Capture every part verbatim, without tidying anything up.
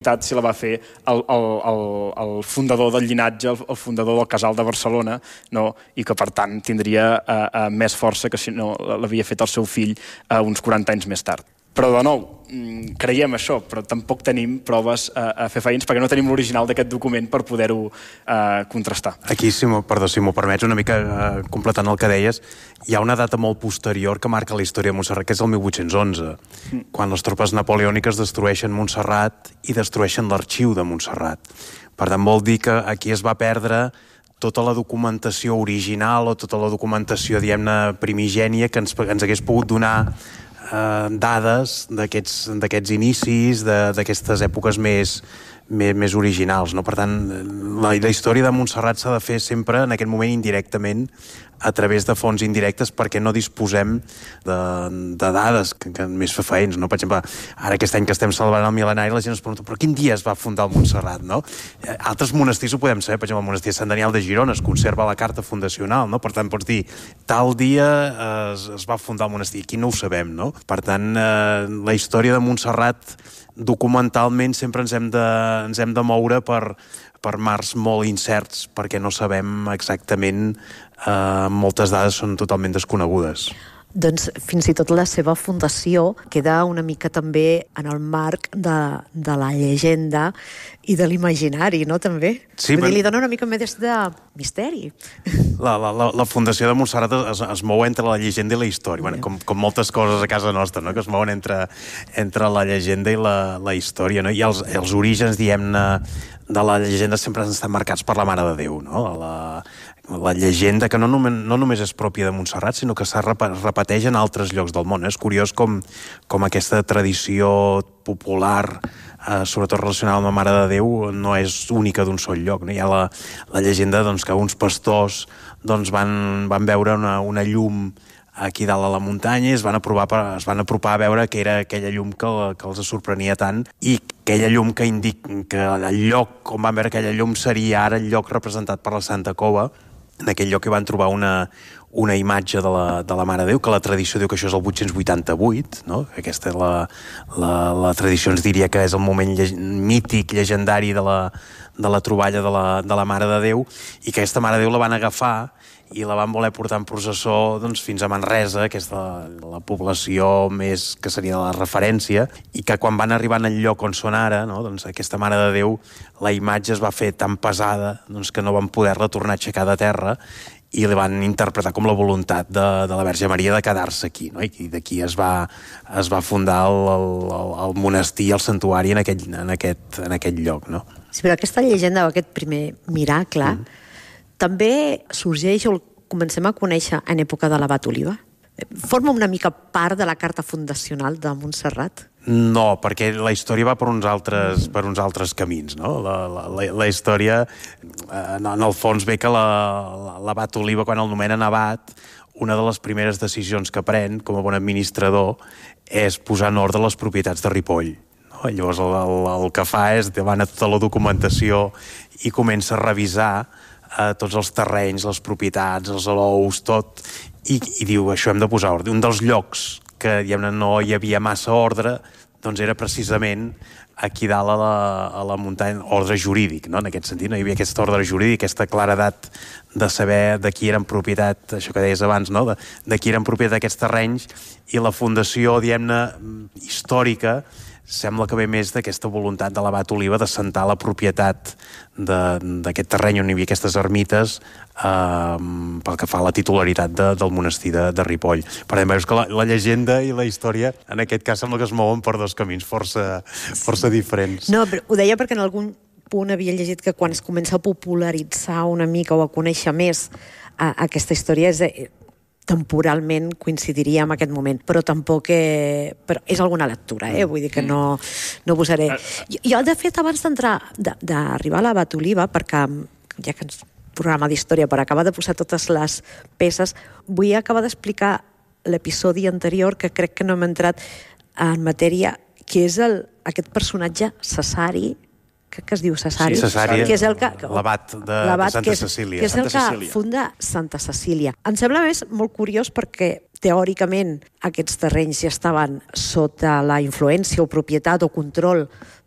propietat si la va fer el, el, el, el fundador del llinatge, el, el fundador del Casal de Barcelona, no? I que per tant tindria uh, uh, més força que si no l'havia fet el seu fill uh, uns quaranta anys més tard. Però de nou, creiem això, però tampoc tenim proves a, a fer feines perquè no tenim l'original d'aquest document per poder-ho eh, contrastar. Aquí, si perdó, si m'ho permets, una mica eh, completant el que deies, hi ha una data molt posterior que marca la història de Montserrat, que és el mil vuit-cents onze, mm. quan les tropes napoleòniques destrueixen Montserrat i destrueixen l'arxiu de Montserrat. Per tant, vol dir que aquí es va perdre tota la documentació original o tota la documentació, diguem-ne, primigènia que ens, ens hagués pogut donar Eh, dades d'aquests inicis, d'aquestes èpoques més, més, més originals, no? Per tant, la, la història de Montserrat s'ha de fer sempre en aquest moment indirectament, a través de fonts indirectes, perquè no disposem de, de dades que, que més fefaents, no? Per exemple, ara aquest any que estem celebrant el mil·lenari, la gent es pregunta, però quin dia es va fundar el Montserrat, no? Altres monestirs ho podem saber, per exemple, el monestir de Sant Daniel de Girona es conserva la carta fundacional, no? Per tant, pots dir, tal dia es, es va fundar el monestir, aquí no ho sabem, no? Per tant, eh, la història de Montserrat, documentalment, sempre ens hem de, ens hem de moure per, per mars molt incerts, perquè no sabem exactament, eh, moltes dades són totalment desconegudes. Doncs fins i tot la seva fundació queda una mica també en el marc de, de la llegenda i de l'imaginari, no, també? Sí, Vull però... dir, li dona una mica més de misteri. La, la, la, la fundació de Montserrat es, es mou entre la llegenda i la història, bueno, com, com moltes coses a casa nostra, no? Que es mouen entre, entre la llegenda i la, la història, no? I els, els orígens, diguem-ne, de la llegenda sempre estan marcats per la Mare de Déu, no? La, la llegenda que no només, no només és pròpia de Montserrat, sinó que s'ha repeteix en altres llocs del món. És curiós com, com aquesta tradició popular, eh, sobretot relacionada amb la Mare de Déu, no és única d'un sol lloc, no? Hi ha la, la llegenda doncs, que uns pastors doncs, van, van veure una, una llum aquí dalt a la muntanya i es van, aprovar, es van apropar a veure que era aquella llum que, que els sorprenia tant i aquella llum que indica que el lloc on van veure aquella llum seria ara el lloc representat per la Santa Cova, en aquell lloc que van trobar una, una imatge de la, de la Mare de Déu, que la tradició diu que això és el vuit-cents vuitanta-vuit, no? Aquesta és la, la, la tradició ens diria que és el moment lle mític, llegendari de la, de la troballa de la, de la Mare de Déu, i que aquesta Mare de Déu la van agafar i la van voler portar en processó doncs, fins a Manresa, que és la, la població més que seria de la referència, i que quan van arribar en el lloc on són ara, no? Doncs aquesta Mare de Déu, la imatge es va fer tan pesada doncs, que no van poder-la tornar a aixecar de terra i la van interpretar com la voluntat de, de la Verge Maria de quedar-se aquí, no? I d'aquí es va, es va fundar el, el, el monestir, el santuari en aquest, en aquest, en aquest lloc, no? Sí, però aquesta llegenda o aquest primer miracle mm. també sorgeix o el comencem a conèixer en època de l'abat Oliva? Forma una mica part de la carta fundacional de Montserrat? No, perquè la història va per uns altres, per uns altres camins, no? La, la, la història, en el fons, ve que l'abat Oliva, quan el nomenen abat, una de les primeres decisions que pren, com a bon administrador, és posar en ordre les propietats de Ripoll. No? Llavors, el, el, el que fa és demana tota la documentació i comença a revisar eh, tots els terrenys, les propietats, els alous, tot, i, i diu, això hem de posar ordre. Un dels llocs que no hi havia massa ordre, doncs era precisament aquí dalt a la, a la muntanya, ordre jurídic, no? En aquest sentit, no hi havia aquest ordre jurídic, aquesta claredat de saber de qui eren propietat, això que deies abans, no? De, de qui eren propietat aquests terrenys, i la fundació, diguem-ne, històrica, sembla que ve més d'aquesta voluntat de l'abat Oliva d'assentar la propietat d'aquest terreny on hi havia aquestes ermites eh, pel que fa a la titularitat de, del monestir de, de Ripoll. Per tant, veus que la, la llegenda i la història en aquest cas sembla que es mouen per dos camins força, força diferents. No, però ho deia perquè en algun punt havia llegit que quan es comença a popularitzar una mica o a conèixer més a, a aquesta història és de, temporalment coincidiria amb aquest moment, però tampoc eh, però és alguna lectura, eh? Vull dir que no, no posaré... Jo, jo, de fet, abans d'entrar, d'arribar a l'abat Oliva, perquè ja que ens programa d'història, per acabar de posar totes les peces, vull acabar d'explicar l'episodi anterior, que crec que no hem entrat en matèria, que és el, aquest personatge Cesari, crec que es diu Cesari, sí, Cesari, que és el que... l'abat de, de Santa que és, Cecília. Que és el Santa que Cecília. funda Santa Cecília. Em sembla més molt curiós perquè teòricament aquests terrenys ja estaven sota la influència o propietat o control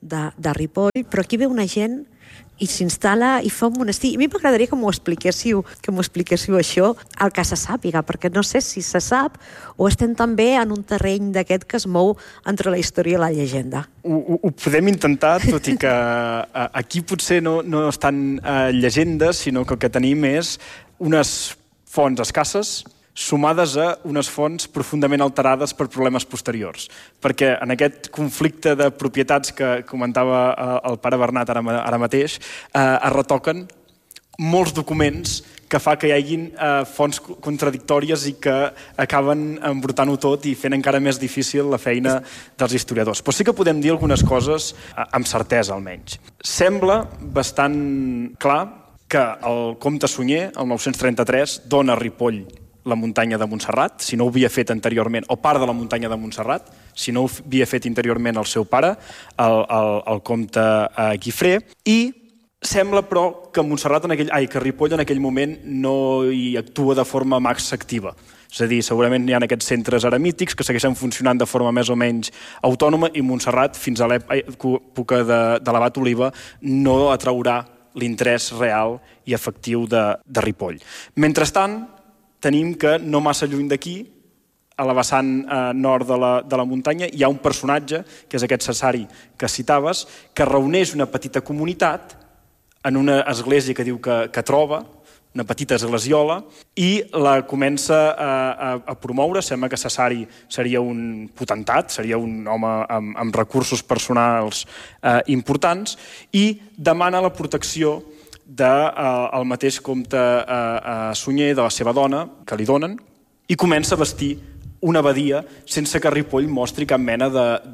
de, de Ripoll, però aquí ve una gent i s'instal·la i fa un monestir. A mi m'agradaria que m'ho expliquéssiu, que m'ho expliquéssiu això, el que se sàpiga, perquè no sé si se sap o estem també en un terreny d'aquest que es mou entre la història i la llegenda. Ho, ho, ho podem intentar, tot i que a, aquí potser no, no estan uh, llegendes, sinó que el que tenim és unes fonts escasses, sumades a unes fonts profundament alterades per problemes posteriors. Perquè en aquest conflicte de propietats que comentava el pare Bernat ara, ara mateix, eh, es retoquen molts documents que fa que hi hagin eh, fonts contradictòries i que acaben embrutant-ho tot i fent encara més difícil la feina dels historiadors. Però sí que podem dir algunes coses eh, amb certesa, almenys. Sembla bastant clar que el comte Sunyer, el nou-cents trenta-tres, dona a Ripoll la muntanya de Montserrat, si no ho havia fet anteriorment, o part de la muntanya de Montserrat, si no ho havia fet interiorment el seu pare, el, el, el comte eh, Guifré, i sembla, però, que Montserrat en aquell, ai, que Ripoll en aquell moment no hi actua de forma massa activa. És a dir, segurament hi ha aquests centres eremítics que segueixen funcionant de forma més o menys autònoma i Montserrat, fins a l'època de, de l'abat Oliba, no atraurà l'interès real i efectiu de, de Ripoll. Mentrestant, tenim que no massa lluny d'aquí, a la vessant eh, nord de la, de la muntanya, hi ha un personatge, que és aquest Cesari que citaves, que reuneix una petita comunitat en una església que diu que, que troba, una petita esglesiola, i la comença a, a, a promoure. Sembla que Cesari seria un potentat, seria un home amb, amb recursos personals eh, importants, i demana la protecció del de, mateix comte eh, eh, Sunyer, de la seva dona, que li donen, i comença a vestir una abadia sense que Ripoll mostri cap mena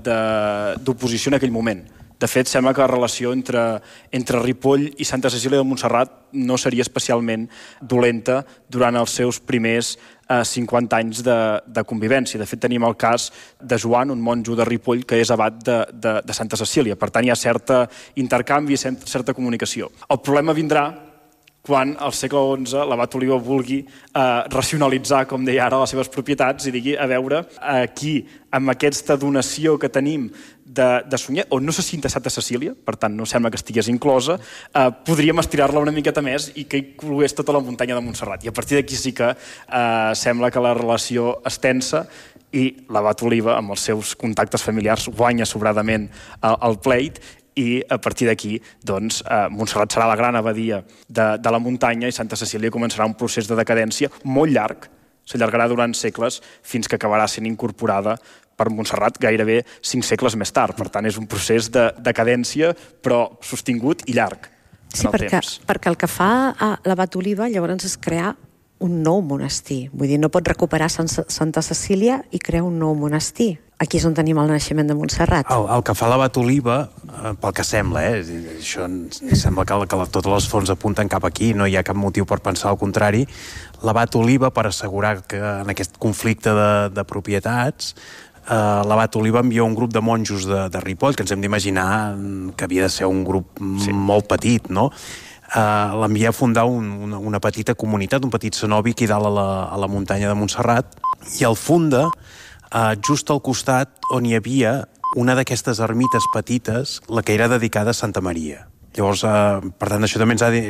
d'oposició en aquell moment. De fet, sembla que la relació entre, entre Ripoll i Santa Cecília de Montserrat no seria especialment dolenta durant els seus primers eh, cinquanta anys de, de convivència. De fet, tenim el cas de Joan, un monjo de Ripoll, que és abat de, de, de Santa Cecília. Per tant, hi ha certa intercanvi i certa comunicació. El problema vindrà quan al segle onze l'abat Oliba vulgui eh, racionalitzar, com deia ara, les seves propietats i digui, a veure, aquí, amb aquesta donació que tenim de, de Sunyer, on no se cinta Santa Cecília, per tant no sembla que estigués inclosa, eh, podríem estirar-la una miqueta més i que inclogués tota la muntanya de Montserrat. I a partir d'aquí sí que eh, sembla que la relació es tensa i l'abat Oliba, amb els seus contactes familiars, guanya sobradament el, el pleit, i a partir d'aquí, doncs, eh, Montserrat serà la gran abadia de, de la muntanya i Santa Cecília començarà un procés de decadència molt llarg, s'allargarà durant segles fins que acabarà sent incorporada per Montserrat gairebé cinc segles més tard. Per tant, és un procés de decadència, però sostingut i llarg. Sí, perquè, perquè el que fa a l'abat Oliba llavors és crear un nou monestir. Vull dir, no pot recuperar Santa Cecília i crear un nou monestir. Aquí és on tenim el naixement de Montserrat. El, el que fa l'abat Oliba, eh, pel que sembla, eh, això sembla que, que totes les fonts apunten cap aquí, no hi ha cap motiu per pensar el contrari, l'abat Oliba, per assegurar que en aquest conflicte de, de propietats, eh, l'abat Oliba envia un grup de monjos de, de Ripoll, que ens hem d'imaginar que havia de ser un grup sí. molt petit, no?, Uh, l'envia a fundar un, una, una petita comunitat, un petit cenobi aquí dalt a la, a la muntanya de Montserrat, i el funda uh, just al costat on hi havia una d'aquestes ermites petites, la que era dedicada a Santa Maria. Llavors, uh, per tant, això també ens, ha de,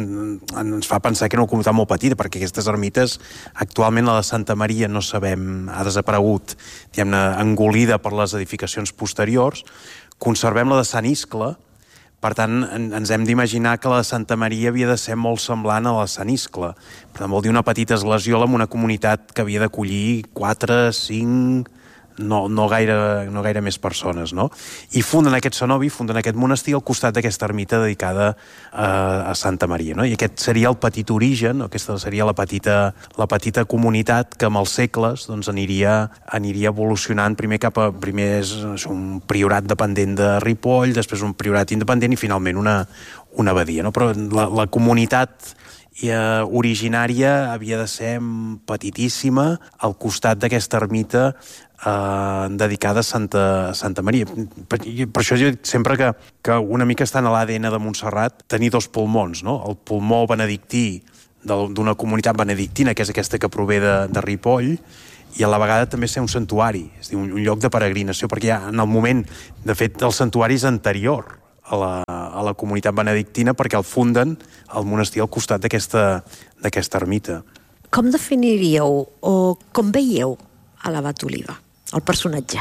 ens fa pensar que era una comunitat molt petita, perquè aquestes ermites, actualment la de Santa Maria no sabem, ha desaparegut, diguem-ne, engolida per les edificacions posteriors. Conservem la de Sant Iscle. Per tant, ens hem d'imaginar que la de Santa Maria havia de ser molt semblant a la de Sant Iscle. Per tant, vol dir una petita esglesiola amb una comunitat que havia d'acollir quatre, cinc, no, no, gaire, no gaire més persones, no? I funden aquest cenobi, funden aquest monestir al costat d'aquesta ermita dedicada a, a Santa Maria, no? I aquest seria el petit origen, aquesta seria la petita, la petita comunitat que amb els segles doncs, aniria, aniria evolucionant primer cap a... Primer és un priorat dependent de Ripoll, després un priorat independent i finalment una, una abadia, no? Però la, la comunitat eh, originària havia de ser petitíssima al costat d'aquesta ermita eh, dedicada a Santa, Santa Maria. Per, per això jo dic sempre que, que una mica està en l'A D N de Montserrat tenir dos pulmons, no? El pulmó benedictí d'una comunitat benedictina, que és aquesta que prové de, de Ripoll, i a la vegada també ser un santuari, és a dir, un, un lloc de peregrinació, perquè ja en el moment, de fet, el santuari és anterior a la, a la comunitat benedictina perquè el funden al monestir al costat d'aquesta d'aquesta ermita. Com definiríeu o com veieu a l'abat Oliba, el personatge?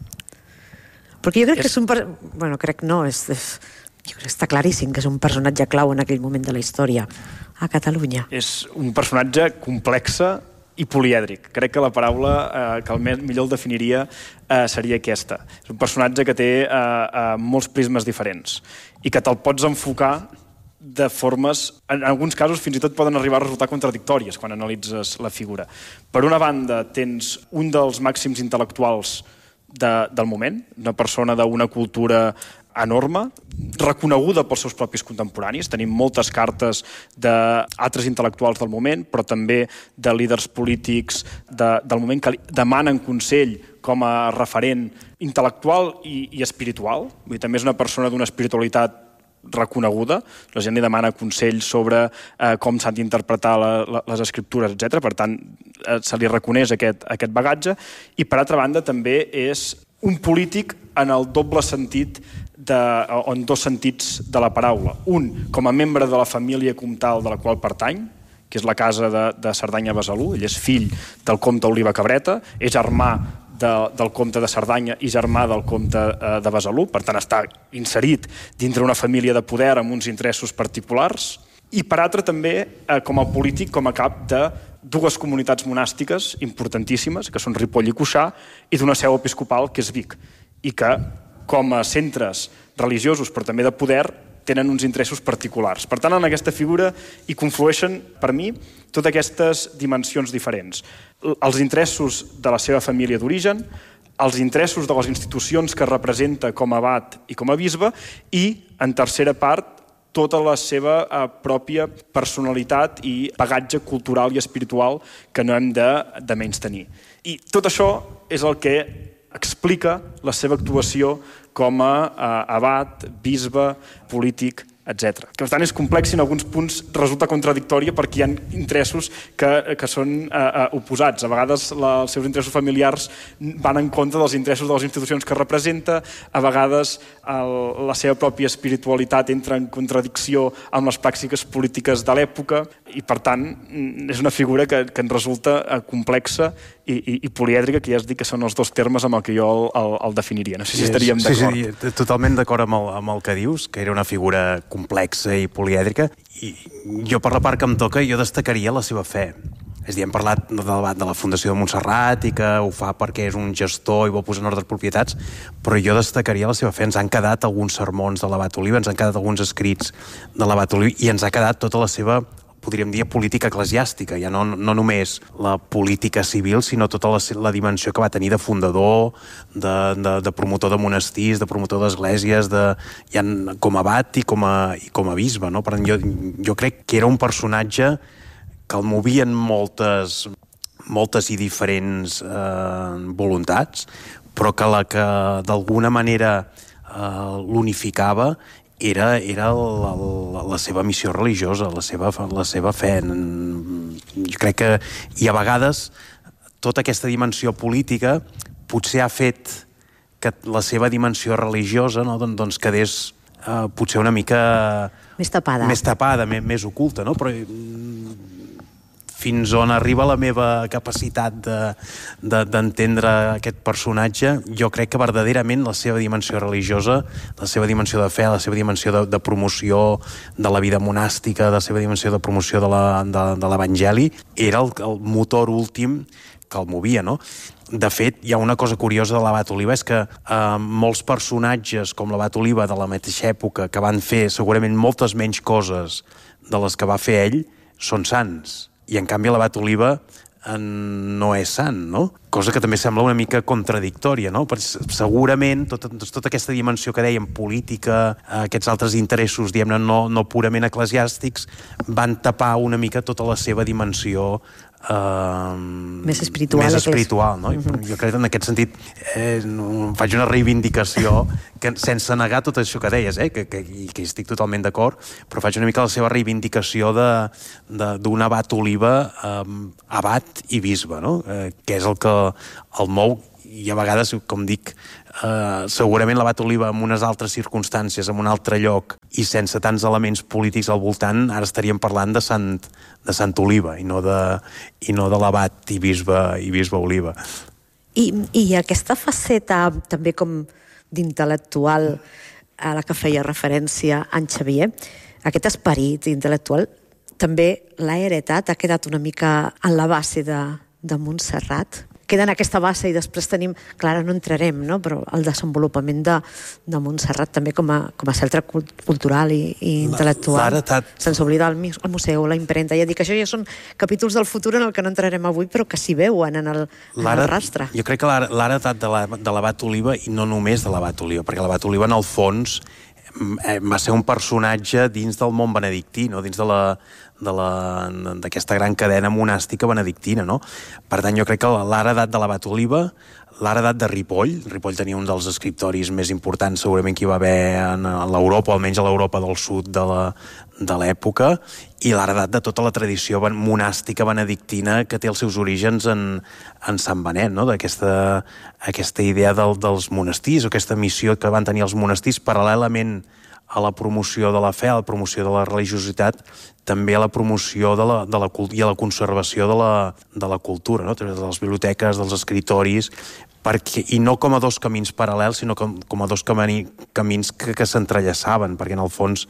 Perquè jo crec és... que és un... Per... Bueno, crec no, és... jo crec que està claríssim que és un personatge clau en aquell moment de la història a Catalunya. És un personatge complexe i polièdric. Crec que la paraula eh, que el millor el definiria eh, seria aquesta. És un personatge que té eh, eh, molts prismes diferents i que te'l pots enfocar de formes, en alguns casos fins i tot poden arribar a resultar contradictòries quan analitzes la figura. Per una banda, tens un dels màxims intel·lectuals de, del moment, una persona d'una cultura enorme, reconeguda pels seus propis contemporanis. Tenim moltes cartes d'altres intel·lectuals del moment, però també de líders polítics de, del moment que demanen consell com a referent intel·lectual i, i espiritual. Vull dir, també és una persona d'una espiritualitat reconeguda, la gent li demana consells sobre eh, com s'han d'interpretar la, la, les escriptures, etcètera. Per tant, eh, se li reconeix aquest, aquest bagatge. I, per altra banda, també és un polític en el doble sentit, de, o en dos sentits de la paraula. Un, com a membre de la família comtal de la qual pertany, que és la casa de, de Cerdanya-Besalú. Ell és fill del comte Oliba Cabreta, és germà de, del comte de Cerdanya i germà del comte eh, de Besalú. Per tant, està inserit dintre una família de poder amb uns interessos particulars. I, per altra, també eh, com a polític, com a cap de dues comunitats monàstiques importantíssimes, que són Ripoll i Cuixà, i d'una seu episcopal, que és Vic, i que, com a centres religiosos, però també de poder, tenen uns interessos particulars. Per tant, en aquesta figura hi conflueixen, per mi, totes aquestes dimensions diferents. Els interessos de la seva família d'origen, els interessos de les institucions que representa com a abat i com a bisbe, i, en tercera part, tota la seva eh, pròpia personalitat i bagatge cultural i espiritual que no hem de, de menys tenir. I tot això és el que explica la seva actuació com a eh, abat, bisbe, polític, etcètera. Que, per tant, és complex i en alguns punts resulta contradictòria perquè hi ha interessos que, que són eh, oposats. A vegades la, els seus interessos familiars van en contra dels interessos de les institucions que representa, a vegades el, la seva pròpia espiritualitat entra en contradicció amb les pràctiques polítiques de l'època i, per tant, és una figura que, que ens resulta complexa i, i, i polièdrica, que ja es dic que són els dos termes amb el que jo el, el, el definiria. No sé si estaríem d'acord. Sí, sí, totalment d'acord amb, el, amb el que dius, que era una figura complexa i polièdrica, i jo per la part que em toca jo destacaria la seva fe. És a dir, hem parlat del debat de la Fundació de Montserrat i que ho fa perquè és un gestor i vol posar en ordre propietats, però jo destacaria la seva fe. Ens han quedat alguns sermons de l'abat Oliba, ens han quedat alguns escrits de l'abat Oliba i ens ha quedat tota la seva, podríem dir, política eclesiàstica, ja no, no només la política civil, sinó tota la, la dimensió que va tenir de fundador, de, de, de promotor de monestirs, de promotor d'esglésies, de, ja com a abat i com a, i com a bisbe. No? Per tant, jo, jo crec que era un personatge que el movien moltes, moltes i diferents eh, voluntats, però que la que d'alguna manera eh, l'unificava era, era la, la, la seva missió religiosa, la seva, la seva fe. Jo crec que, i a vegades, tota aquesta dimensió política potser ha fet que la seva dimensió religiosa, no, doncs quedés eh, potser una mica... Més tapada. Més tapada, més, més oculta, no? Però fins on arriba la meva capacitat de, de, d'entendre aquest personatge, jo crec que verdaderament la seva dimensió religiosa, la seva dimensió de fe, la seva dimensió de, de promoció de la vida monàstica, la seva dimensió de promoció de, la, de, de l'Evangeli, era el, el motor últim que el movia, no? De fet, hi ha una cosa curiosa de l'abat Oliba, és que eh, molts personatges com l'abat Oliba de la mateixa època, que van fer segurament moltes menys coses de les que va fer ell, són sants. I en canvi l'abat Oliba eh, no és sant, no? Cosa que també sembla una mica contradictòria, no? Perquè segurament tota, tota aquesta dimensió que dèiem, política, eh, aquests altres interessos, diguem-ne, no, no purament eclesiàstics, van tapar una mica tota la seva dimensió Uh, més espiritual, més espiritual no? Uh-huh. Jo crec que en aquest sentit eh, no, faig una reivindicació que, sense negar tot això que deies, eh, que, que, i que estic totalment d'acord, però faig una mica la seva reivindicació d'un abat Oliva, eh, abat i bisbe, no? eh, que és el que el mou, i a vegades, com dic, eh, segurament l'abat Oliva en unes altres circumstàncies, en un altre lloc, i sense tants elements polítics al voltant, ara estaríem parlant de Sant, de Sant Oliva, i no de, i no de l'abat i bisbe, i bisbe Oliva. I, I aquesta faceta, també com d'intel·lectual, a la que feia referència en Xavier, aquest esperit intel·lectual, també l'ha heretat, ha quedat una mica en la base de, de Montserrat. Queda en aquesta base i després tenim, clar, no entrarem, no? Però el desenvolupament de, de Montserrat també com a, com a centre cultural i, i intel·lectual. Sense oblidar el, el museu, la impremta. Ja dic, això ja són capítols del futur en el que no entrarem avui, però que s'hi veuen en el, en el rastre. Jo crec que l'ha heretat de l'abat Oliva, i no només de l'abat Oliva, perquè l'abat Oliva, en el fons, va ser un personatge dins del món benedictí, no? Dins de la d'aquesta gran cadena monàstica benedictina, no? Per tant, jo crec que l'ha heredat de l'abat Oliva, l'ha heredat de Ripoll. Ripoll tenia un dels escriptoris més importants segurament que hi va haver en l'Europa, almenys a l'Europa del sud de l'època, i l'ha heredat de tota la tradició monàstica benedictina que té els seus orígens en, en Sant Benet, no? D'aquesta aquesta idea del, dels monestirs, o aquesta missió que van tenir els monestirs paral·lelament a la promoció de la fe, a la promoció de la religiositat, també a la promoció de la, de la, i a la conservació de la, de la cultura, no? De les biblioteques, dels escritoris, perquè, i no com a dos camins paral·lels, sinó com, com a dos camini, camins que, que s'entrellaçaven, perquè en el fons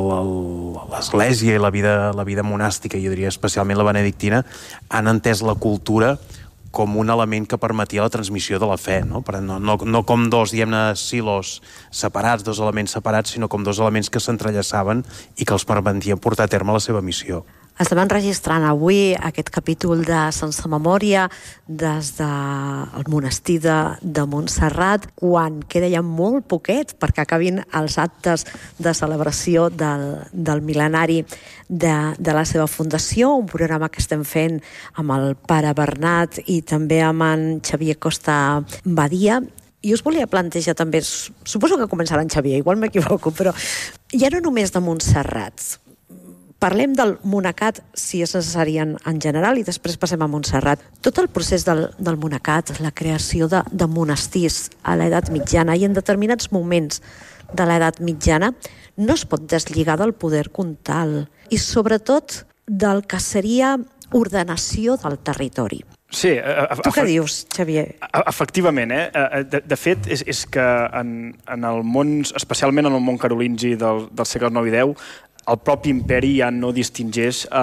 l'Església i la vida, la vida monàstica, jo diria especialment la benedictina, han entès la cultura com un element que permetia la transmissió de la fe, no? No, no, no com dos, diguem-ne, silos separats, dos elements separats, sinó com dos elements que s'entrellaçaven i que els permetien portar a terme la seva missió. Estem enregistrant avui aquest capítol de Sense Memòria des del monestir de, de Montserrat, quan queda ja molt poquet perquè acabin els actes de celebració del, del mil·lenari de, de la seva fundació, un programa que estem fent amb el pare Bernat i també amb en Xavier Costa Badia. I us volia plantejar també, suposo que començarà en Xavier, igual m'equivoco, però ja no només de Montserrat. Parlem del monacat, si és necessari en, en general, i després passem a Montserrat. Tot el procés del, del monacat, la creació de, de monestirs a l'edat mitjana i en determinats moments de l'edat mitjana, no es pot deslligar del poder comtal i sobretot del que seria ordenació del territori. Sí, tu què dius, Xavier? Efectivament, eh? De, de fet, és, és que en, en el món, especialment en el món carolingi del, del segle nou i deu, el propi imperi ja no distingeix eh,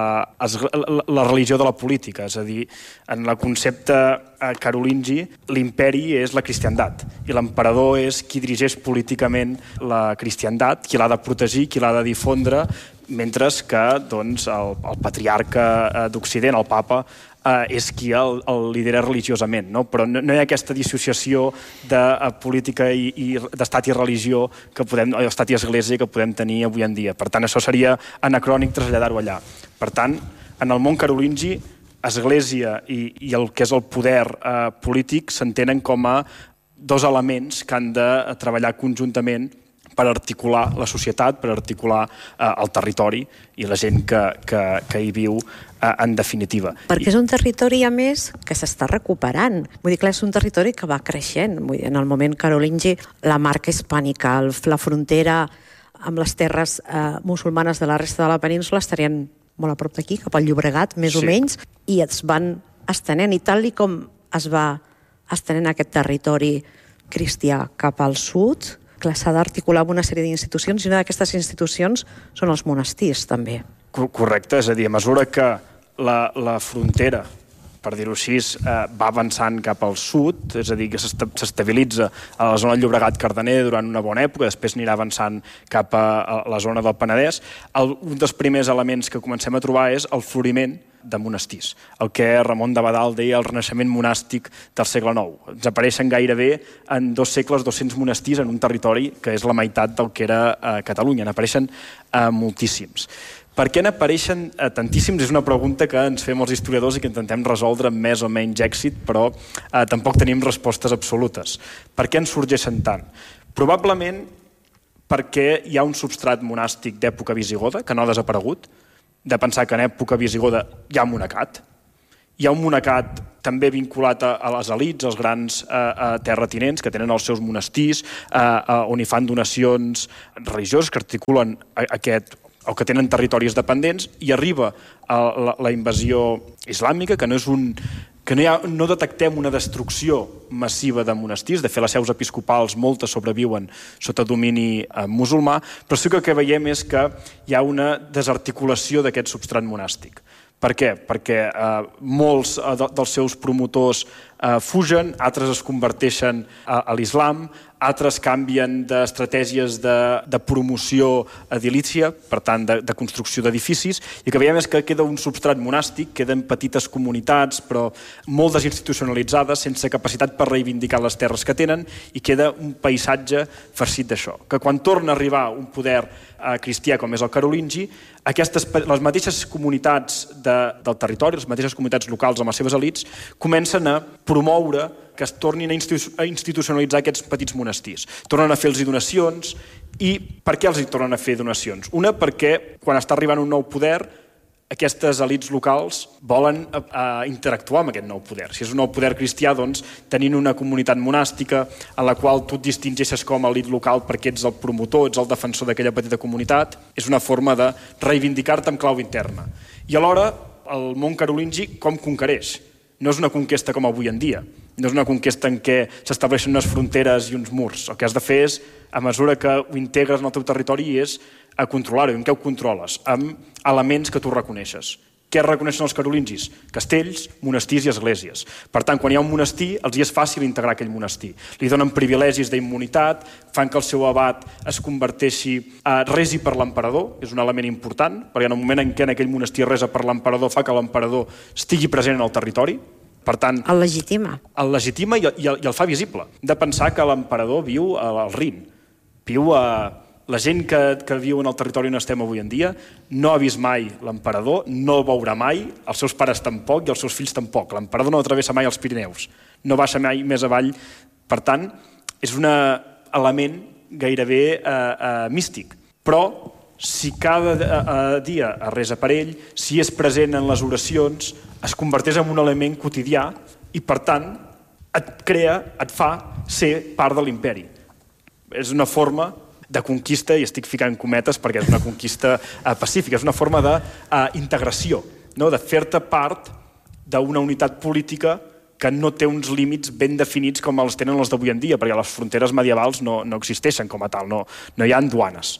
eh, la religió de la política. És a dir, en el concepte eh, carolingi, l'imperi és la cristiandat i l'emperador és qui dirigeix políticament la cristiandat, qui l'ha de protegir, qui l'ha de difondre, mentre que doncs, el, el patriarca d'Occident, el papa, eh, és qui el, el lidera religiosament, no? Però no, no hi ha aquesta dissociació de uh, política i, i d'estat i religió que podem, o estat i església que podem tenir avui en dia. Per tant, això seria anacrònic traslladar-ho allà. Per tant, en el món carolingi, església i, i el que és el poder eh, polític s'entenen com a dos elements que han de treballar conjuntament per articular la societat, per articular eh, el territori i la gent que, que, que hi viu eh, en definitiva. Perquè és un territori, a més, que s'està recuperant. Vull dir, clar, és un territori que va creixent. Vull dir, en el moment carolingi, la marca hispànica, el, la frontera amb les terres eh, musulmanes de la resta de la península estarien molt a prop d'aquí, cap al Llobregat, més sí. o menys, i es van estenent. I tal i com es va estenent aquest territori cristià cap al sud, clar, s'ha d'articular amb una sèrie d'institucions i una d'aquestes institucions són els monestirs, també. Correcte, és a dir, a mesura que la, la frontera, per dir-ho així, eh, va avançant cap al sud, és a dir, que s'estabilitza a la zona del Llobregat-Cardener durant una bona època, després anirà avançant cap a, a la zona del Penedès, el, un dels primers elements que comencem a trobar és el floriment de monestirs, el que Ramon de Badal deia el renaixement monàstic del segle nou. Ens apareixen gairebé en dos segles dos-cents monestirs en un territori que és la meitat del que era eh, Catalunya. N'apareixen eh, moltíssims. Per què n'apareixen eh, tantíssims? És una pregunta que ens fem els historiadors i que intentem resoldre amb més o menys èxit, però eh, tampoc tenim respostes absolutes. Per què en sorgeixen tant? Probablement perquè hi ha un substrat monàstic d'època visigoda que no ha desaparegut, de pensar que en època visigoda hi ha monacat. Hi ha un monacat també vinculat a, a les elits, als grans eh, eh, terratinents que tenen els seus monestirs, eh, eh, on hi fan donacions religioses que articulen aquest, o que tenen territoris dependents, i arriba a la, la invasió islàmica, que no és un... que no, hi ha, no detectem una destrucció massiva de monestirs. De fet, les seus episcopals, moltes sobreviuen sota domini eh, musulmà, però sí que el que veiem és que hi ha una desarticulació d'aquest substrat monàstic. Per què? Perquè eh, molts eh, de, dels seus promotors eh, fugen, altres es converteixen a, a l'islam, altres canvien d'estratègies de, de promoció edilícia, per tant, de, de construcció d'edificis, i el que veiem és que queda un substrat monàstic, queden petites comunitats, però molt desinstitucionalitzades, sense capacitat per reivindicar les terres que tenen, i queda un paisatge farcit d'això. Que quan torna a arribar un poder eh, cristià com és el carolingi, aquestes, les mateixes comunitats de, del territori, les mateixes comunitats locals amb les seves elits, comencen a promoure que es tornin a institucionalitzar aquests petits monestirs. Tornen a fer-los donacions. I per què els hi tornen a fer donacions? Una, perquè quan està arribant un nou poder, aquestes elits locals volen a, a interactuar amb aquest nou poder. Si és un nou poder cristià, doncs, tenint una comunitat monàstica en la qual tu et distingeixes com a elit local perquè ets el promotor, ets el defensor d'aquella petita comunitat, és una forma de reivindicar-te amb clau interna. I alhora, el món carolingi com conquereix? No és una conquesta com avui en dia. No és una conquesta en què s'estableixen unes fronteres i uns murs. El que has de fer és, a mesura que ho integres en el teu territori, és a controlar-ho. I en què ho controles? Amb elements que tu reconeixes. Què reconeixen els carolingis? Castells, monestirs i esglésies. Per tant, quan hi ha un monestir, els hi és fàcil integrar aquell monestir. Li donen privilegis d'immunitat, fan que el seu abat es converteixi a resi per l'emperador, és un element important, perquè en el moment en què en aquell monestir resa per l'emperador fa que l'emperador estigui present en el territori. Per tant, el legitima. El legitima i el, i el, i el fa visible. De pensar que l'emperador viu al Rin, viu a... La gent que, que viu en el territori on estem avui en dia no ha vist mai l'emperador, no el veurà mai, els seus pares tampoc i els seus fills tampoc. L'emperador no travessa mai els Pirineus, no baixa mai més avall. Per tant, és un element gairebé eh, eh, místic. Però, si cada eh, dia es resa per ell, si és present en les oracions, es converteix en un element quotidià i, per tant, et crea, et fa ser part de l'imperi. És una forma de conquista, i estic ficant cometes perquè és una conquista eh, pacífica, és una forma d'integració, eh, no? De fer-te part d'una unitat política que no té uns límits ben definits com els tenen els d'avui en dia, perquè les fronteres medievals no, no existeixen com a tal, no, no hi ha duanes.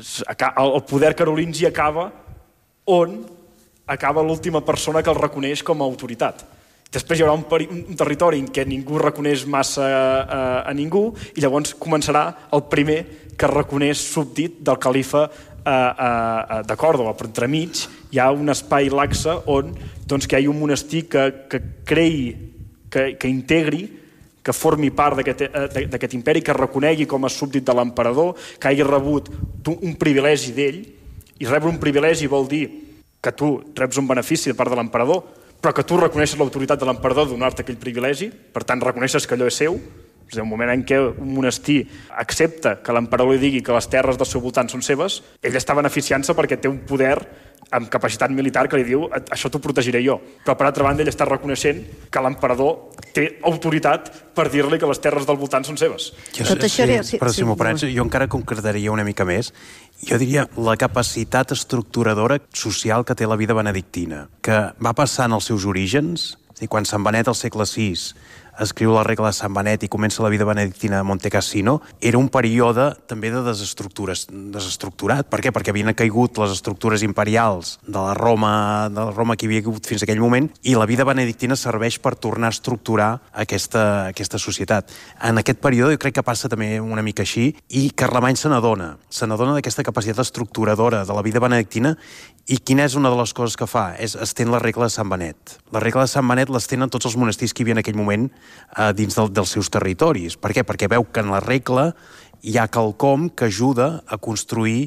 El poder carolingi acaba on acaba l'última persona que el reconeix com a autoritat. Després hi haurà un, un territori en què ningú reconeix massa a, a ningú i llavors començarà el primer que reconeix súbdit del califa a, a, a, de Còrdova. Però entremig hi ha un espai laxe on doncs, que hi hagi un monestir que, que creï, que, que integri, que formi part d'aquest imperi, que reconegui com a súbdit de l'emperador, que hagi rebut un privilegi d'ell, i rebre un privilegi vol dir que tu reps un benefici de part de l'emperador, però que tu reconeixes l'autoritat de l'emperador de donar-te aquell privilegi, per tant reconeixes que allò és seu. És a dir, un moment en què un monestir accepta que l'emperador li digui que les terres del seu voltant són seves, ell està beneficiant-se perquè té un poder amb capacitat militar que li diu això t'ho protegiré jo. Però per altra banda ell està reconeixent que l'emperador té autoritat per dir-li que les terres del voltant són seves. Jo, Tot això sí, sí, però si m'ho permets, jo encara concretaria una mica més. Jo diria la capacitat estructuradora social que té la vida benedictina, que va passant els seus orígens, és a dir, quan Sant Benet al segle sis escriu la regla de Sant Benet i comença la vida benedictina de Monte Cassino, era un període també de desestructures, desestructurat. Per què? Perquè havien caigut les estructures imperials de la Roma, de la Roma que hi havia hagut fins a aquell moment, i la vida benedictina serveix per tornar a estructurar aquesta, aquesta societat. En aquest període jo crec que passa també una mica així, i Carlemany se n'adona, se n'adona d'aquesta capacitat estructuradora de la vida benedictina. I quina és una de les coses que fa? És estén la regla de Sant Benet. La regla de Sant Benet l'estenen tots els monestirs que hi havia en aquell moment eh, dins del, dels seus territoris. Per què? Perquè veu que en la regla hi ha quelcom que ajuda a construir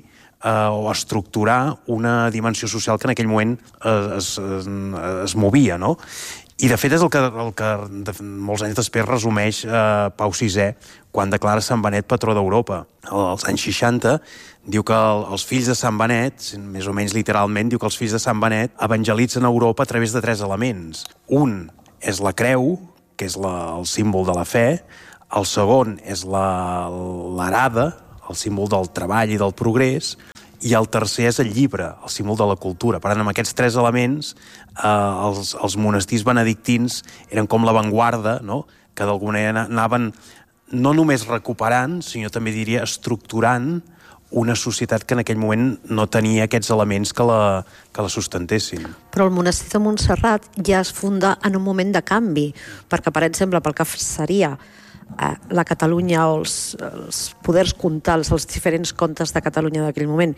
eh, o estructurar una dimensió social que en aquell moment es, es, es movia, no? I, de fet, és el que, el que de, molts anys després resumeix eh, Pau sisè quan declara Sant Benet patró d'Europa. Als anys seixanta diu que el, els fills de Sant Benet, més o menys literalment, diu que els fills de Sant Benet evangelitzen Europa a través de tres elements. Un és la creu, que és la, el símbol de la fe. El segon és la, l'arada, el símbol del treball i del progrés. I el tercer és el llibre, el símbol de la cultura. Per tant, amb aquests tres elements, eh, els, els monestirs benedictins eren com l'avantguarda, no? Que d'alguna manera anaven no només recuperant, sinó també diria estructurant una societat que en aquell moment no tenia aquests elements que la, que la sustentessin. Però el monestir de Montserrat ja es funda en un moment de canvi, perquè, per exemple, pel que seria eh, la Catalunya o els, els poders comtals, els diferents comtes de Catalunya d'aquell moment,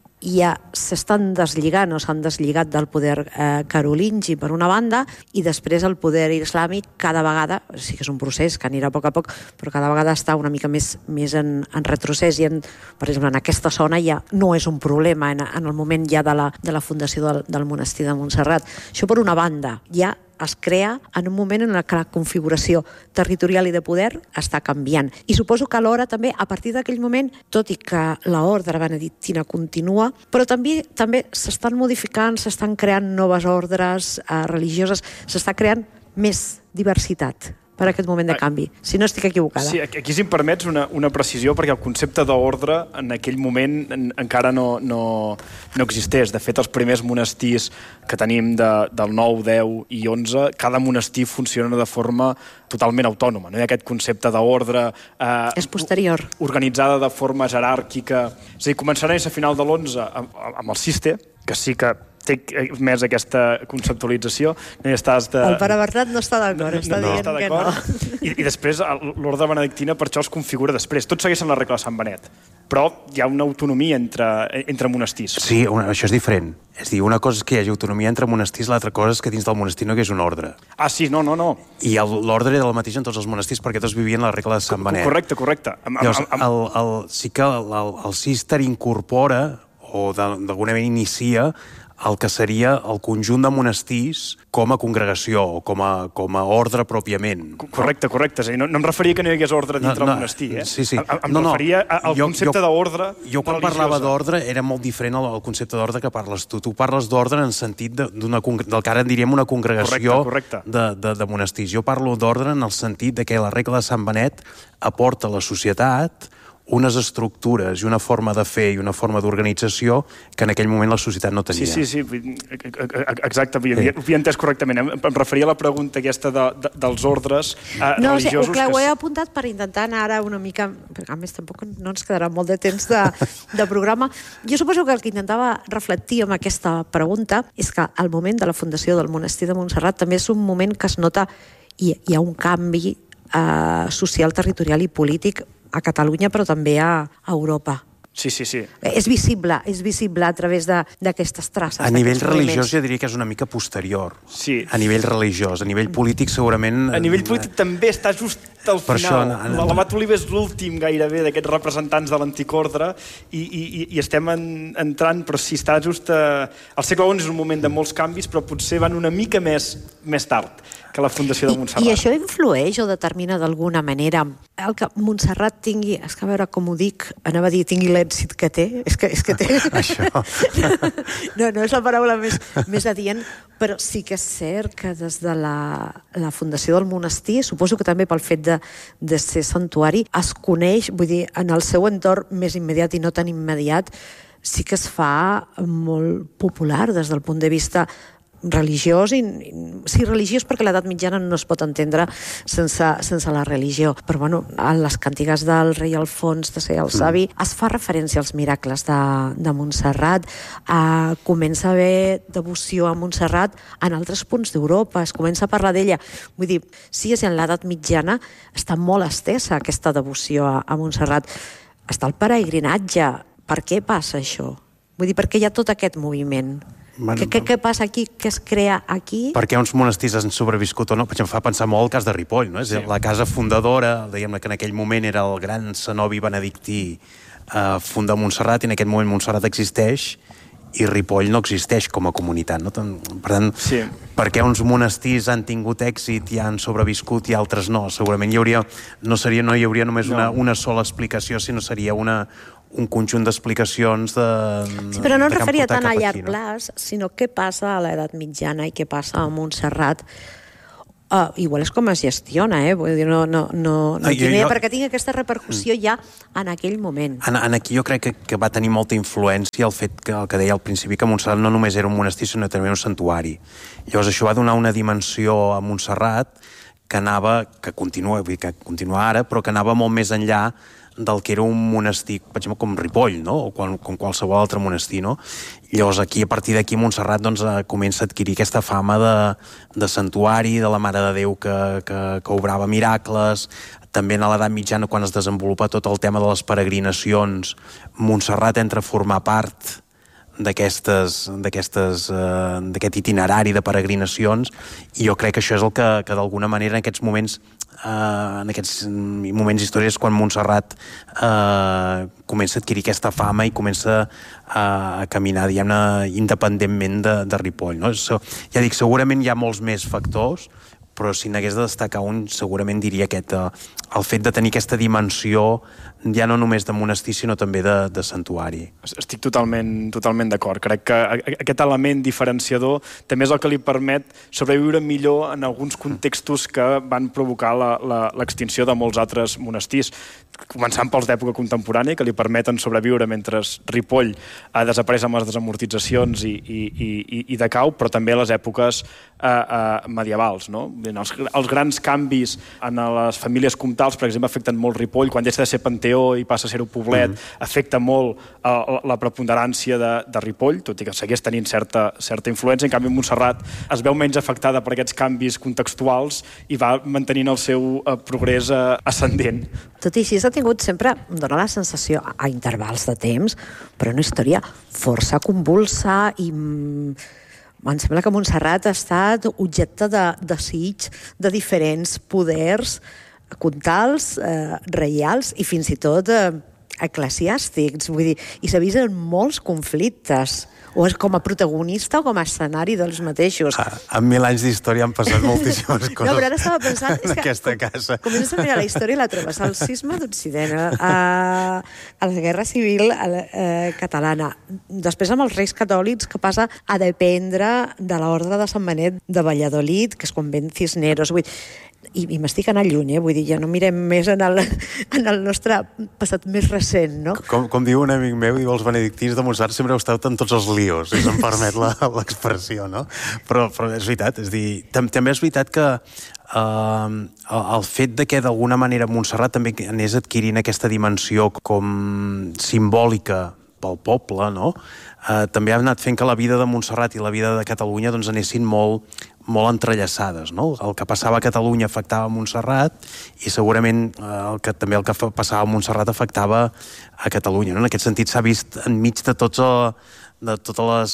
ja s'estan deslligant o s'han deslligat del poder eh, carolingi per una banda i després el poder islàmic cada vegada, sí que és un procés que anirà a poc a poc, però cada vegada està una mica més, més en, en retrocés i en, per exemple en aquesta zona ja no és un problema en, en el moment ja de la, de la fundació del, del monestir de Montserrat. Això per una banda, ja es crea en un moment en què la configuració territorial i de poder està canviant. I suposo que alhora també, a partir d'aquell moment, tot i que l'ordre benedictina continua, però també també s'estan modificant, s'estan creant noves ordres eh, religioses, s'està creant més diversitat per aquest moment de canvi, si no estic equivocada. Sí, aquí si em permets una, una precisió, perquè el concepte d'ordre en aquell moment en, encara no, no, no existeix. De fet, els primers monestirs que tenim de, del nou, deu i onze, cada monestir funciona de forma totalment autònoma. No hi ha aquest concepte d'ordre... Eh, és posterior. Organitzada de forma jeràrquica. És a dir, començarà a final de l'onze amb, amb el Ciste, que sí que té més aquesta conceptualització. No hi estàs de... El pare Bernat no està d'acord, no, està no, dient no està que no. I, I després l'ordre benedictina per això es configura després. Tots segueixen la regla de Sant Benet, però hi ha una autonomia entre, entre monestirs. Sí, una, això és diferent. És a dir, una cosa és que hi hagi autonomia entre monestirs, l'altra cosa és que dins del monestir no hi hagués un ordre. Ah, sí, no, no, no. I l'ordre era el mateix en tots els monestirs perquè tots vivien la regla de Sant Benet. Correcte, correcte. Am, Llavors, am, am... el, el, sí que el, el, el Cister incorpora, o d'alguna manera inicia, el que seria el conjunt de monestirs com a congregació o com a, com a ordre pròpiament. Correcte, correcte. És a dir, no, no em referia que no hi hagués ordre dintre no, no, el monestir. Eh? Sí, sí. Em, em no, no. referia al jo, concepte d'ordre religiosa. Jo quan parlava d'ordre era molt diferent al concepte d'ordre que parles tu. Tu parles d'ordre en sentit de, del que ara en diríem una congregació correcte, correcte. De, de, de monestirs. Jo parlo d'ordre en el sentit de que la regla de Sant Benet aporta a la societat unes estructures i una forma de fer i una forma d'organització que en aquell moment la societat no tenia. Sí, sí, sí, exacte, ho havia, ho havia entès correctament. Em referia a la pregunta aquesta de, de, dels ordres eh, no, religiosos. No, clar, que... ho he apuntat per intentar anar ara una mica... A més, tampoc no ens quedarà molt de temps de, de programa. Jo suposo que el que intentava reflectir amb aquesta pregunta és que al moment de la fundació del monestir de Montserrat també és un moment que es nota i hi ha un canvi eh, social, territorial i polític a Catalunya, però també a Europa. Sí, sí, sí. És visible, és visible a través d'aquestes traces. A nivell religiós jo diria que és una mica posterior. Sí. A nivell religiós. A nivell polític segurament... A nivell polític també està just al per final. Això... L'Abat Oliver és l'últim gairebé d'aquests representants de l'antic ordre i, i, i estem en, entrant, però sí, està just... A... El segle onze és un moment de molts canvis, però potser van una mica més, més tard que la fundació de Montserrat. I, i això influeix o determina d'alguna manera el que Montserrat tingui, és que a veure com ho dic, anava a dir tingui l'èxit que té, és que, és que té... Això. No, no és la paraula més, més adient, però sí que és cert que des de la, la fundació del monestir, suposo que també pel fet de, de ser santuari, es coneix, vull dir, en el seu entorn més immediat i no tan immediat, sí que es fa molt popular des del punt de vista religiós, i, sí, religiós perquè l'edat mitjana no es pot entendre sense, sense la religió, però bueno, a les càntigues del rei Alfons de ser el savi mm. es fa referència als miracles de, de Montserrat, eh, comença a haver devoció a Montserrat en altres punts d'Europa, es comença a parlar d'ella, vull dir, sí, és en l'edat mitjana està molt estesa aquesta devoció a, a Montserrat, està el peregrinatge. Per què passa això? Vull dir, per què hi ha tot aquest moviment? Què, què, què passa aquí? Què es crea aquí? Perquè uns monestirs han sobreviscut o no? Em fa pensar molt el cas de Ripoll, no? Sí. La casa fundadora, diguem-ne que en aquell moment era el gran cenobi benedictí eh, funda Montserrat, i en aquest moment Montserrat existeix i Ripoll no existeix com a comunitat, no? Per tant, sí. per què uns monestirs han tingut èxit i han sobreviscut i altres no? Segurament hi hauria, no, seria, no hi hauria només no. una, una sola explicació, sinó seria una, un conjunt d'explicacions de, sí, però no em de referia tant a aquí, llarg no? plaç, sinó què passa a l'edat mitjana i què passa a Montserrat. Uh, igual és com es gestiona, eh? Vull dir, no, no, no, no, no jo, jo... perquè tinc aquesta repercussió mm. ja en aquell moment. En, en aquí jo crec que, que va tenir molta influència el fet que, el que deia al principi, que Montserrat no només era un monestir, sinó també un santuari. Llavors això va donar una dimensió a Montserrat que anava, que continua, vull dir, que continua ara, però que anava molt més enllà del que era un monestir, per exemple, com Ripoll, no? O com, com qualsevol altre monestir, no? Llavors, aquí, a partir d'aquí, Montserrat doncs, comença a adquirir aquesta fama de, de santuari, de la Mare de Déu que, que, que obrava miracles. També en l'edat mitjana, quan es desenvolupa tot el tema de les peregrinacions, Montserrat entra a formar part d'aquestes, d'aquestes, uh, d'aquest itinerari de peregrinacions, i jo crec que això és el que, que d'alguna manera en aquests moments uh, en aquests moments històrics quan Montserrat uh, comença a adquirir aquesta fama i comença uh, a caminar, diguem-ne, independentment de, de Ripoll, no? So, ja dic, segurament hi ha molts més factors, però si n'hagués de destacar un, segurament diria aquest, uh, el fet de tenir aquesta dimensió ja no només de monestir, sinó també de, de santuari. Estic totalment, totalment d'acord. Crec que aquest element diferenciador també és el que li permet sobreviure millor en alguns contextos que van provocar l'extinció de molts altres monestirs, començant pels d'època contemporània, que li permeten sobreviure mentre Ripoll ha desapareix amb les desamortitzacions i, i, i, i decau, però també a les èpoques eh, eh, medievals, no? Els, els grans canvis en les famílies comtals, per exemple, afecten molt Ripoll, quan deixa de ser panteó i passa a ser un poblet, mm. afecta molt uh, la preponderància de, de Ripoll, tot i que segueix tenint certa, certa influència. En canvi, Montserrat es veu menys afectada per aquests canvis contextuals i va mantenint el seu uh, progrés uh, ascendent. Tot i així, s'ha tingut sempre, em dóna la sensació, a intervals de temps, però una història força convulsa i... Em sembla que Montserrat ha estat objecte de desig de diferents poders comtals, eh, reials i fins i tot eh, eclesiàstics. Vull dir, i s'ha vist en molts conflictes, o és com a protagonista o com a escenari dels mateixos. Ah, en mil anys d'història han passat moltíssimes coses. No, però ara estava pensant... en aquesta casa. Comences a mirar la història i la trobes al cisma d'Occident, a, a la Guerra Civil a la, eh, catalana, després amb els reis catòlics, que passa a dependre de l'ordre de Sant Benet de Valladolid, que és convent Cisneros. Vull dir, i, i m'estic anant lluny, eh? Vull dir, ja no mirem més en el, en el nostre passat més recent, no? Com, com diu un amic meu, diu, els benedictins de Montserrat sempre heu estat en tots els líos, si se'm permet l'expressió, no? Però, però és veritat, és dir, tam, també és veritat que uh, el, el fet de que d'alguna manera Montserrat també anés adquirint aquesta dimensió com simbòlica pel poble, no? Uh, també ha anat fent que la vida de Montserrat i la vida de Catalunya doncs, anessin molt, molt entrellaçades, no? El que passava a Catalunya afectava a Montserrat i segurament eh, el que, també el que passava a Montserrat afectava a Catalunya, no? En aquest sentit s'ha vist enmig de tots el, de totes les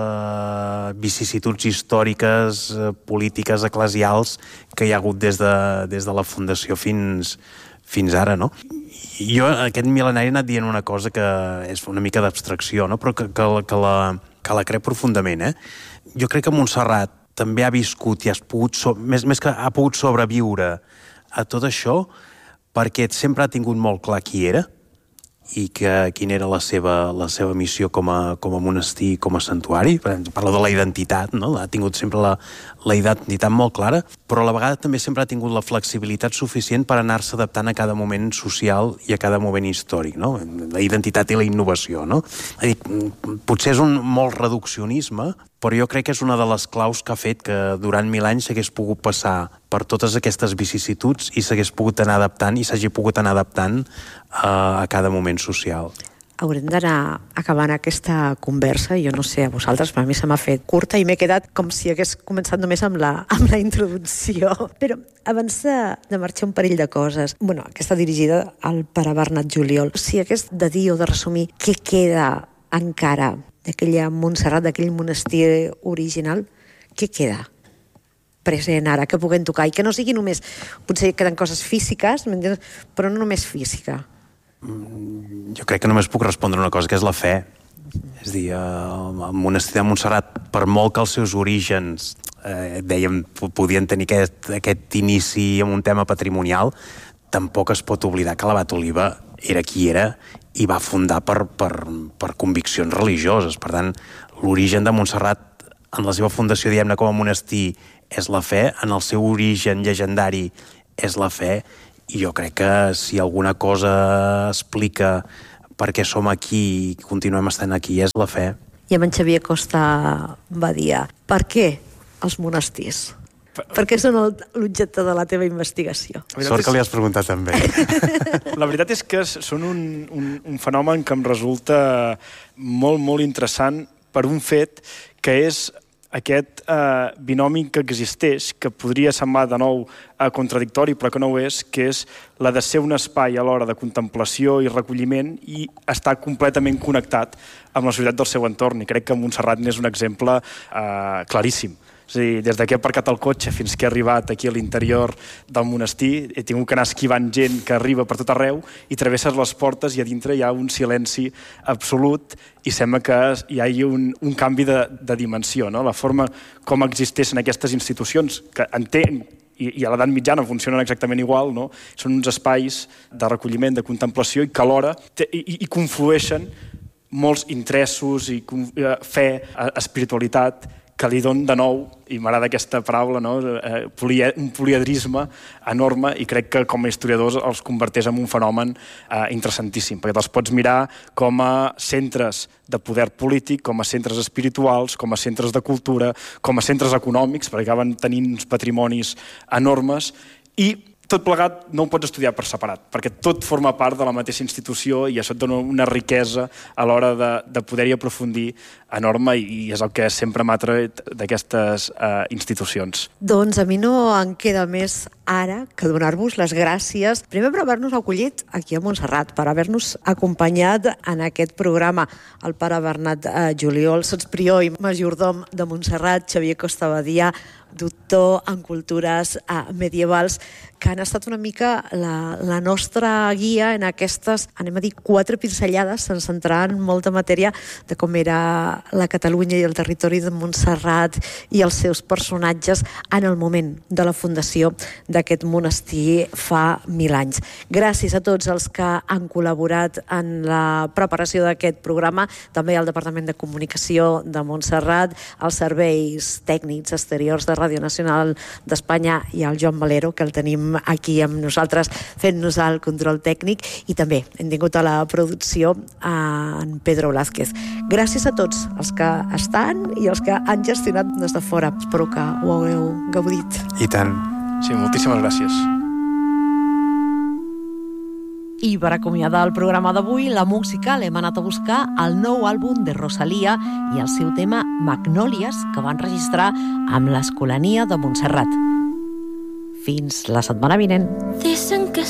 eh, vicissituds històriques, eh, polítiques, eclesials que hi ha hagut des de, des de la fundació fins, fins ara, no? I jo aquest mil·lenari he anat dient una cosa que és una mica d'abstracció, no? Però que, que, que, la, que la crec profundament, eh? Jo crec que Montserrat també ha viscut i ha pogut, so més, més que ha pogut sobreviure a tot això perquè sempre ha tingut molt clar qui era i que, quina era la seva, la seva missió com a, com a monestir, com a santuari. Parla de la identitat, no? Ha tingut sempre la, la identitat molt clara, però a la vegada també sempre ha tingut la flexibilitat suficient per anar-se adaptant a cada moment social i a cada moment històric, no? La identitat i la innovació, no? És a dir, potser és un molt reduccionisme, però jo crec que és una de les claus que ha fet que durant mil anys s'hagués pogut passar per totes aquestes vicissituds i s'hagués pogut anar adaptant i s'hagi pogut anar adaptant uh, a cada moment social. Haurem d'anar acabant aquesta conversa. Jo no sé, a vosaltres, per a mi se m'ha fet curta i m'he quedat com si hagués començat només amb la, amb la introducció. Però abans de, de marxar un parell de coses, bueno, aquesta dirigida al pare Bernat Juliol, si hagués de dir o de resumir què queda encara d'aquella Montserrat, d'aquell monestir original, què queda present ara, que puguem tocar, i que no sigui només, potser queden coses físiques, però no només física, Jo crec que només puc respondre una cosa, que és la fe. És a dir, el monestir de Montserrat, per molt que els seus orígens, eh, dèiem, podien tenir aquest, aquest inici amb un tema patrimonial, tampoc es pot oblidar que l'abat Oliba era qui era i va fundar per, per, per conviccions religioses. Per tant, l'origen de Montserrat, en la seva fundació, diguem-ne, com a monestir, és la fe, en el seu origen llegendari és la fe, i jo crec que si alguna cosa explica per què som aquí i continuem estant aquí és la fe. I amb en Xavier Costa va dir, per què els monestirs? Per, per què són el, l'objecte de la teva investigació? Sort és... que li has preguntat també. La veritat és que són un, un, un fenomen que em resulta molt, molt interessant per un fet que és aquest eh, binomi que existeix, que podria semblar de nou eh, contradictori, però que no ho és, que és la de ser un espai a l'hora de contemplació i recolliment i estar completament connectat amb la societat del seu entorn. I crec que Montserrat n'és un exemple eh, claríssim. És a dir, des de que he aparcat el cotxe fins que he arribat aquí a l'interior del monestir, he tingut que anar esquivant gent que arriba per tot arreu i travesses les portes i a dintre hi ha un silenci absolut i sembla que hi hagi un, un canvi de, de dimensió, no? La forma com existeixen aquestes institucions, que entenc i, i a l'edat mitjana funcionen exactament igual, no? Són uns espais de recolliment, de contemplació i que alhora te, i, i conflueixen molts interessos i fe, espiritualitat, que li don de nou, i m'agrada aquesta paraula, no? eh, polia, un poliedrisme enorme, i crec que com a historiadors els converteix en un fenomen eh, interessantíssim, perquè te'ls pots mirar com a centres de poder polític, com a centres espirituals, com a centres de cultura, com a centres econòmics, perquè acaben tenint uns patrimonis enormes, i tot plegat no ho pots estudiar per separat, perquè tot forma part de la mateixa institució i això et dona una riquesa a l'hora de, de poder-hi aprofundir enorme i és el que sempre m'ha atret d'aquestes eh, institucions. Doncs a mi no em queda més ara que donar-vos les gràcies, primer per haver-nos acollit aquí a Montserrat, per haver-nos acompanyat en aquest programa, el pare Bernat eh, Juliol, sotsprior i majordom de Montserrat, Xavier Costa Badia, doctor en cultures eh, medievals, que han estat una mica la, la nostra guia en aquestes, anem a dir, quatre pinzellades, sense entrar en molta matèria de com era la Catalunya i el territori de Montserrat i els seus personatges en el moment de la fundació d'aquest monestir fa mil anys. Gràcies a tots els que han col·laborat en la preparació d'aquest programa, també al Departament de Comunicació de Montserrat, als serveis tècnics exteriors de Ràdio Nacional d'Espanya i al Joan Valero, que el tenim aquí amb nosaltres fent-nos el control tècnic, i també hem tingut a la producció en Pedro Blázquez. Gràcies a tots els que estan i els que han gestionat des de fora. Espero que ho hagueu gaudit. I tant. Sí, moltíssimes gràcies. I per acomiadar el programa d'avui, la música l'hem anat a buscar al nou àlbum de Rosalía i el seu tema Magnòlies, que van registrar amb l'Escolania de Montserrat. Fins la setmana vinent. Dicen que